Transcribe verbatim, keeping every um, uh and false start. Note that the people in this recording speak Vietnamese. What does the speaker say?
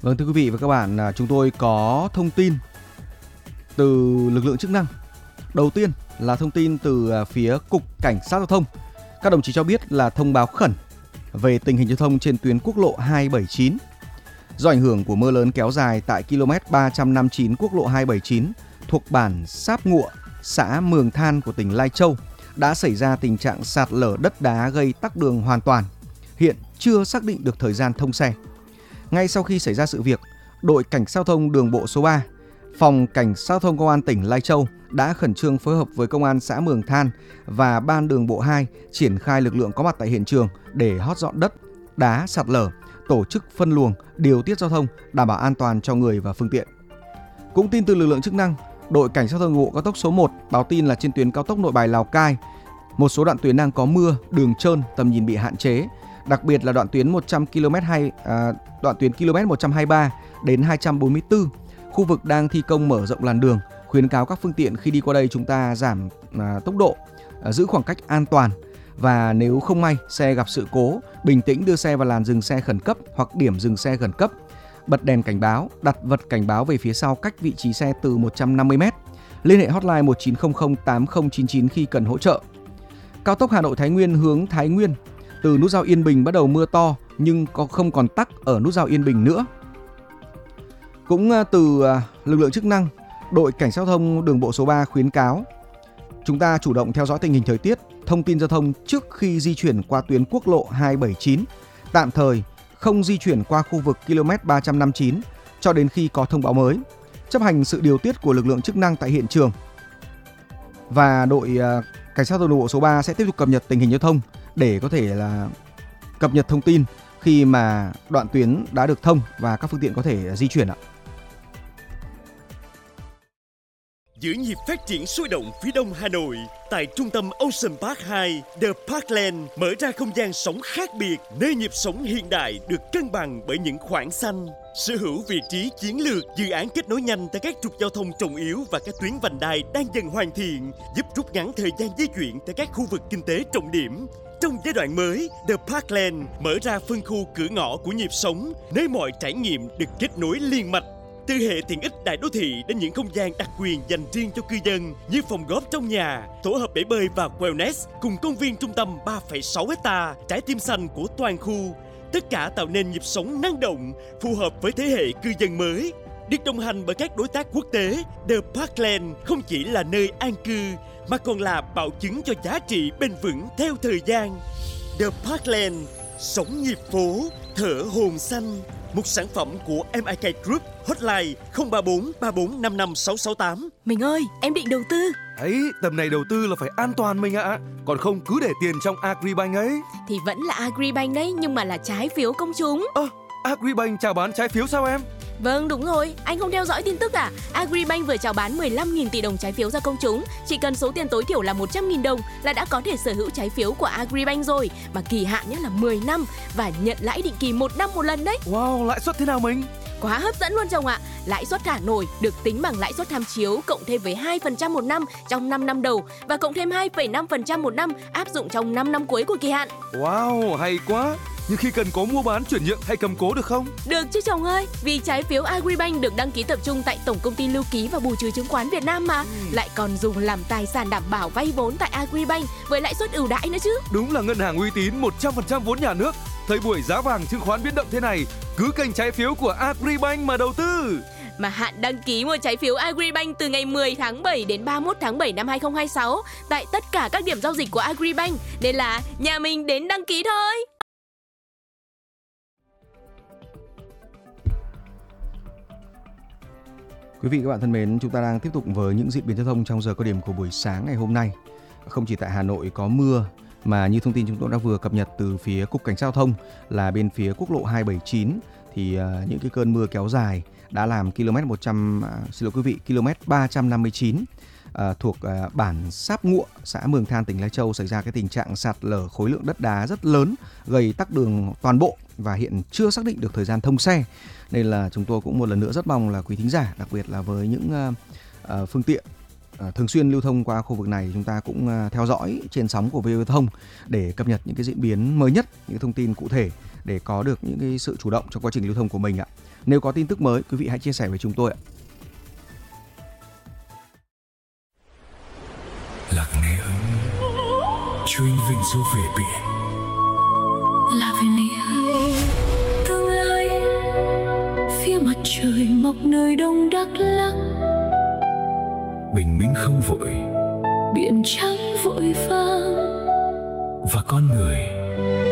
Vâng, thưa quý vị và các bạn, à, chúng tôi có thông tin từ lực lượng chức năng. Đầu tiên là thông tin từ à, phía Cục Cảnh sát Giao thông. Các đồng chí cho biết là thông báo khẩn về tình hình giao thông trên tuyến quốc lộ hai bảy chín. Do ảnh hưởng của mưa lớn kéo dài tại km ba trăm năm mươi chín quốc lộ hai bảy chín thuộc bản Sáp Ngụa, xã Mường Than của tỉnh Lai Châu đã xảy ra tình trạng sạt lở đất đá gây tắc đường hoàn toàn. Hiện chưa xác định được thời gian thông xe. Ngay sau khi xảy ra sự việc, đội Cảnh sát Giao thông đường bộ số ba, Phòng Cảnh sát Giao thông Công an tỉnh Lai Châu đã khẩn trương phối hợp với Công an xã Mường Than và Ban đường bộ hai triển khai lực lượng có mặt tại hiện trường để hót dọn đất, đá sạt lở, tổ chức phân luồng, điều tiết giao thông, đảm bảo an toàn cho người và phương tiện. Cũng tin từ lực lượng chức năng, đội Cảnh sát Giao thông đường bộ cao tốc số một báo tin là trên tuyến cao tốc Nội Bài Lào Cai, một số đoạn tuyến đang có mưa, đường trơn, tầm nhìn bị hạn chế. Đặc biệt là đoạn tuyến một trăm ki lô mét hai, à, đoạn tuyến km một trăm hai mươi ba đến hai trăm bốn mươi tư, khu vực đang thi công mở rộng làn đường, khuyến cáo các phương tiện khi đi qua đây chúng ta giảm à, tốc độ, à, giữ khoảng cách an toàn, và nếu không may xe gặp sự cố, bình tĩnh đưa xe vào làn dừng xe khẩn cấp hoặc điểm dừng xe khẩn cấp, bật đèn cảnh báo, đặt vật cảnh báo về phía sau cách vị trí xe từ một trăm năm mươi mét, liên hệ hotline một chín không không tám không chín chín khi cần hỗ trợ. Cao tốc Hà Nội Thái Nguyên hướng Thái Nguyên, từ nút giao Yên Bình bắt đầu mưa to nhưng có không còn tắc ở nút giao Yên Bình nữa. Cũng từ lực lượng chức năng, đội Cảnh sát Giao thông đường bộ số ba khuyến cáo chúng ta chủ động theo dõi tình hình thời tiết, thông tin giao thông trước khi di chuyển qua tuyến quốc lộ hai bảy chín, tạm thời không di chuyển qua khu vực km ba trăm năm mươi chín cho đến khi có thông báo mới, chấp hành sự điều tiết của lực lượng chức năng tại hiện trường. Và đội Cảnh sát Giao thông đường bộ số ba sẽ tiếp tục cập nhật tình hình giao thông để có thể là cập nhật thông tin khi mà đoạn tuyến đã được thông và các phương tiện có thể di chuyển ạ. Giữ nhịp phát triển sôi động phía đông Hà Nội, tại trung tâm Ocean Park hai, The Parkland mở ra không gian sống khác biệt, nơi nhịp sống hiện đại được cân bằng bởi những khoảng xanh. Sở hữu vị trí chiến lược, dự án kết nối nhanh tại các trục giao thông trọng yếu và các tuyến vành đai đang dần hoàn thiện, giúp rút ngắn thời gian di chuyển tại các khu vực kinh tế trọng điểm. Trong giai đoạn mới, The Parkland mở ra phân khu cửa ngõ của nhịp sống, nơi mọi trải nghiệm được kết nối liên mạch. Từ hệ tiện ích đại đô thị đến những không gian đặc quyền dành riêng cho cư dân như phòng golf trong nhà, tổ hợp bể bơi và wellness cùng công viên trung tâm ba phẩy sáu héc-ta, trái tim xanh của toàn khu. Tất cả tạo nên nhịp sống năng động, phù hợp với thế hệ cư dân mới. Được đồng hành bởi các đối tác quốc tế, The Parkland không chỉ là nơi an cư mà còn là bảo chứng cho giá trị bền vững theo thời gian. The Parkland, sống nhịp phố, thở hồn xanh. Một sản phẩm của em i ca Group, hotline không ba bốn ba bốn năm năm sáu sáu tám. Mình ơi, em định đầu tư. Ấy, tầm này đầu tư là phải an toàn mình ạ. À. Còn không cứ để tiền trong Agribank ấy. Thì vẫn là Agribank đấy, nhưng mà là trái phiếu công chúng. Ơ, à, Agribank chào bán trái phiếu sao em? Vâng, đúng rồi, anh không theo dõi tin tức à? Agribank vừa chào bán mười lăm nghìn tỷ đồng trái phiếu ra công chúng. Chỉ cần số tiền tối thiểu là một trăm nghìn đồng là đã có thể sở hữu trái phiếu của Agribank rồi. Mà kỳ hạn nhé là mười năm và nhận lãi định kỳ một năm một lần đấy. Wow, lãi suất thế nào mình? Quá hấp dẫn luôn chồng ạ. Lãi suất thả nổi được tính bằng lãi suất tham chiếu cộng thêm với hai phần trăm một năm trong năm năm đầu và cộng thêm hai phẩy năm phần trăm một năm áp dụng trong năm năm cuối của kỳ hạn. Wow, hay quá. Nhưng khi cần có mua bán, chuyển nhượng hay cầm cố được không? Được chứ chồng ơi, vì trái phiếu Agribank được đăng ký tập trung tại Tổng công ty Lưu ký và Bù trừ chứng khoán Việt Nam mà, ừ. lại còn dùng làm tài sản đảm bảo vay vốn tại Agribank với lãi suất ưu đãi nữa chứ. Đúng là ngân hàng uy tín một trăm phần trăm vốn nhà nước. Thời buổi giá vàng chứng khoán biến động thế này, cứ kênh trái phiếu của Agribank mà đầu tư. Mà hạn đăng ký mua trái phiếu Agribank từ ngày mười tháng bảy đến ba mươi mốt tháng bảy năm hai không hai sáu tại tất cả các điểm giao dịch của Agribank, nên là nhà mình đến đăng ký thôi. Quý vị các bạn thân mến, chúng ta đang tiếp tục với những diễn biến giao thông trong giờ cao điểm của buổi sáng ngày hôm nay. Không chỉ tại Hà Nội có mưa mà như thông tin chúng tôi đã vừa cập nhật từ phía Cục Cảnh sát Giao thông là bên phía quốc lộ hai bảy chín thì uh, những cái cơn mưa kéo dài đã làm km một trăm uh, xin lỗi quý vị km ba trăm năm mươi chín uh, thuộc uh, bản Sáp Ngụa, xã Mường Than, tỉnh Lai Châu xảy ra cái tình trạng sạt lở khối lượng đất đá rất lớn, gây tắc đường toàn bộ và hiện chưa xác định được thời gian thông xe. Nên là chúng tôi cũng một lần nữa rất mong là quý thính giả, đặc biệt là với những uh, uh, phương tiện uh, thường xuyên lưu thông qua khu vực này, chúng ta cũng uh, theo dõi trên sóng của vê o vê Thông để cập nhật những cái diễn biến mới nhất, những thông tin cụ thể để có được những cái sự chủ động trong quá trình lưu thông của mình ạ. Nếu có tin tức mới, quý vị hãy chia sẻ với chúng tôi ạ. Lạc nghe ấm chuyên vinh du về biển. Lavinia tương lai phía mặt trời mọc nơi đông Đắk Lắk. Bình minh không vội, Biển trắng vội vàng và con người